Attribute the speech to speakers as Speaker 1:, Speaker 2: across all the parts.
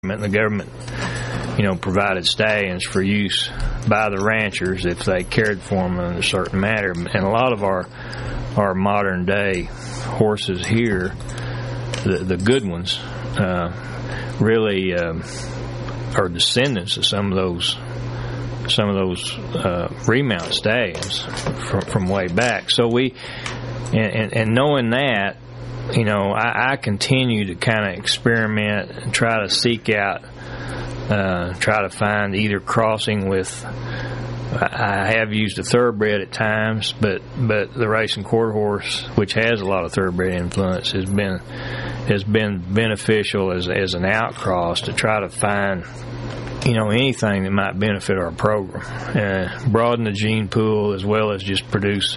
Speaker 1: The government, provided stallions for use by the ranchers if they cared for them in a certain manner. And a lot of our modern day horses here, the good ones, really are descendants of some of those remount stallions from way back. So and knowing that, I continue to kind of experiment and try to seek out, try to find either crossing with. I have used a thoroughbred at times, but the racing quarter horse, which has a lot of thoroughbred influence, has been beneficial as an outcross to try to find anything that might benefit our program, broaden the gene pool as well as just produce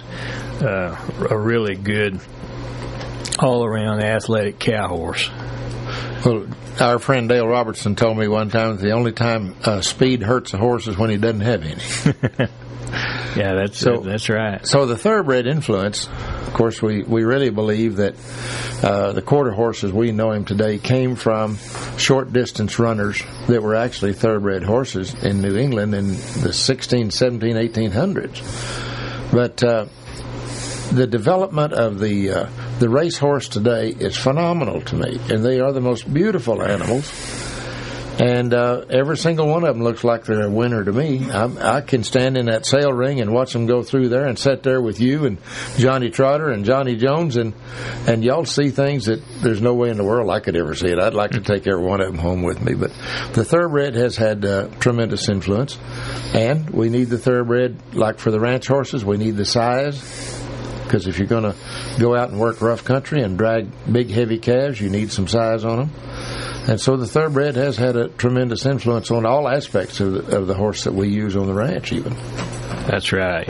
Speaker 1: a really good all-around athletic cow horse.
Speaker 2: Well, our friend Dale Robertson told me one time that the only time speed hurts a horse is when he doesn't have any.
Speaker 1: Yeah, that's right.
Speaker 2: So the thoroughbred influence, of course, we really believe that the quarter horses we know him today came from short-distance runners that were actually thoroughbred horses in New England in the 16, 17, 1800s. But the development of the racehorse today is phenomenal to me, and they are the most beautiful animals. And every single one of them looks like they're a winner to me. I can stand in that sale ring and watch them go through there and sit there with you and Johnny Trotter and Johnny Jones, and y'all see things that there's no way in the world I could ever see it. I'd like to take every one of them home with me. But the thoroughbred has had tremendous influence, and we need the thoroughbred, like for the ranch horses, we need the size. Because if you're going to go out and work rough country and drag big, heavy calves, you need some size on them. And so the thoroughbred has had a tremendous influence on all aspects of the horse that we use on the ranch, even.
Speaker 1: That's right.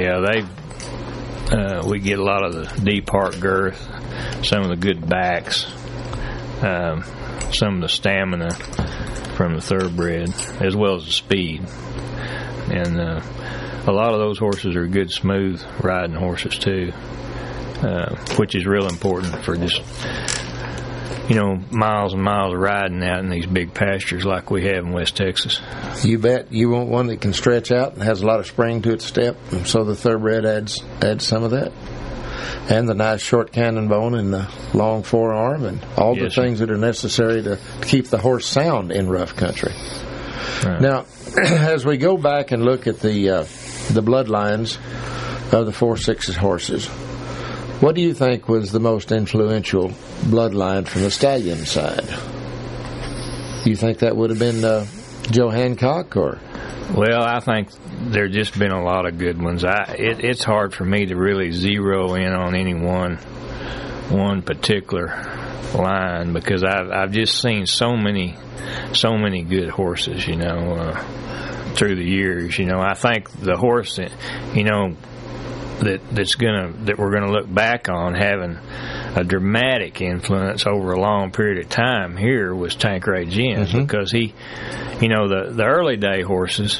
Speaker 1: Yeah, we get a lot of the deep heart girth, some of the good backs, some of the stamina from the thoroughbred, as well as the speed. And a lot of those horses are good, smooth riding horses too. Which is real important for just, miles and miles of riding out in these big pastures like we have in West Texas.
Speaker 2: You bet. You want one that can stretch out and has a lot of spring to its step, and so the thoroughbred adds some of that. And the nice short cannon bone and the long forearm and all the things that are necessary to keep the horse sound in rough country. Right. Now, as we go back and look at the bloodlines of the 4/6 horses, what do you think was the most influential bloodline from the stallion side? You think that would have been Joe Hancock, or?
Speaker 1: Well, I think there's just been a lot of good ones. It's hard for me to really zero in on any one particular line because I've just seen so many good horses, through the years. I think the horse that, that we're gonna look back on having a dramatic influence over a long period of time here was Tanqueray Jens, because he, the early day horses,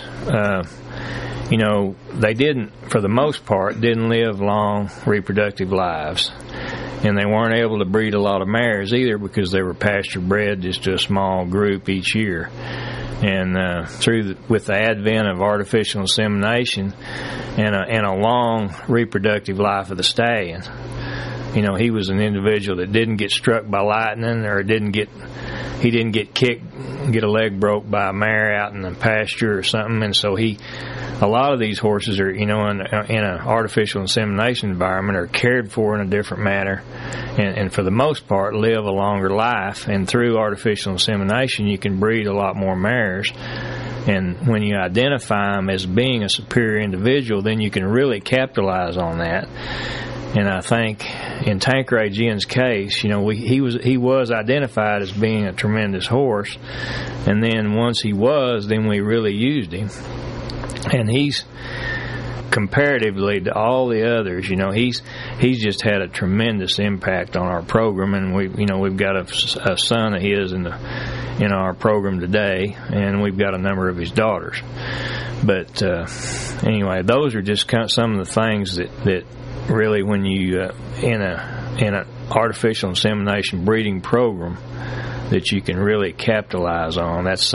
Speaker 1: they didn't, for the most part, didn't live long reproductive lives, and they weren't able to breed a lot of mares either because they were pasture bred just to a small group each year. And with the advent of artificial insemination and a long reproductive life of the stallion, he was an individual that didn't get struck by lightning or didn't get kicked, get a leg broke by a mare out in the pasture or something. And so a lot of these horses are, in an artificial insemination environment, are cared for in a different manner, and for the most part live a longer life. And through artificial insemination, you can breed a lot more mares. And when you identify them as being a superior individual, then you can really capitalize on that. And I think in Tanqueray Jens' case, he was identified as being a tremendous horse, and then once he was, then we really used him. And he's, comparatively to all the others, he's just had a tremendous impact on our program. And we've got a son of his in our program today, and we've got a number of his daughters. But anyway, those are just kind of some of the things that really, when you in an artificial insemination breeding program, that you can really capitalize on. That's